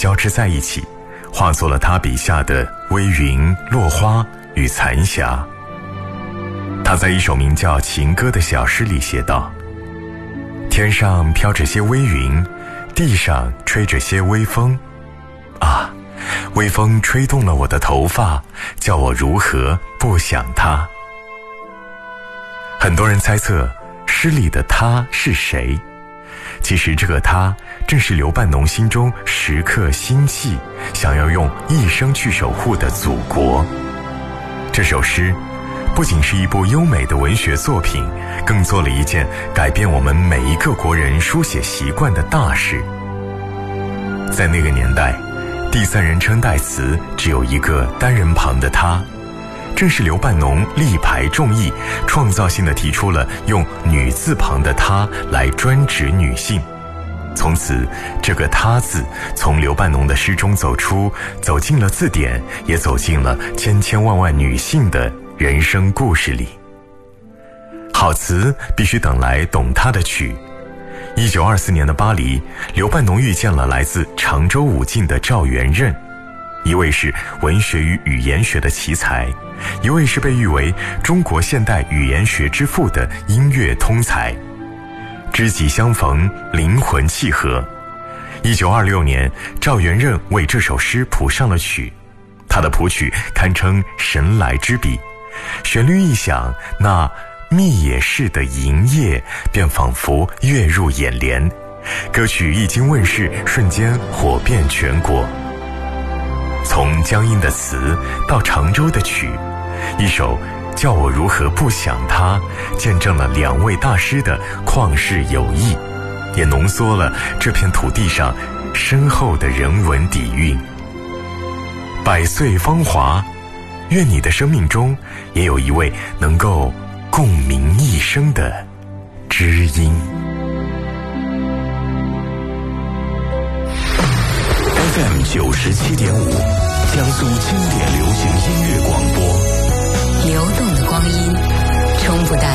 交织在一起，化作了他笔下的微云、落花与残霞。他在一首名叫《情歌》的小诗里写道：天上飘着些微云，地上吹着些微风，啊，微风吹动了我的头发，叫我如何不想他。很多人猜测诗里的他是谁，其实这个他正是刘半农心中时刻心系，想要用一生去守护的祖国。这首诗不仅是一部优美的文学作品，更做了一件改变我们每一个国人书写习惯的大事。在那个年代，第三人称代词只有一个单人旁的他，正是刘半农力排众议，创造性地提出了用女字旁的他来专指女性。从此，这个他字从刘半农的诗中走进了字典，也走进了千千万万女性的人生故事里。好词必须等来懂它的曲。1924年的巴黎，刘半农遇见了来自常州武进的赵元任，一位是文学与语言学的奇才，一位是被誉为中国现代语言学之父的音乐通才。知己相逢，灵魂契合。1926年，赵元任为这首诗谱上了曲，他的谱曲堪称神来之笔。旋律一响，那密野式的银叶便仿佛跃入眼帘，歌曲一经问世，瞬间火遍全国。从江阴的词到常州的曲，一首叫我如何不想他，见证了两位大师的旷世友谊，也浓缩了这片土地上深厚的人文底蕴。百岁芳华，愿你的生命中也有一位能够共鸣一生的知音。 FM 97.5，江苏经典流行音乐广播。 流动的光阴，冲不淡